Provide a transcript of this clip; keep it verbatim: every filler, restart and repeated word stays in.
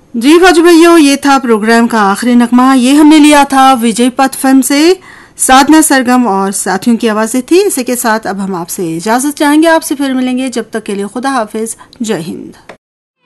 जी फौजी भाइयों, ये था प्रोग्राम का आखिरी नगमा। ये हमने लिया था विजय पथ फिल्म से। साधना सरगम और साथियों की आवाजें थी। इसी के साथ अब हम आपसे इजाजत चाहेंगे। आपसे फिर मिलेंगे, जब तक के लिए खुदा हाफिज, जय हिंद।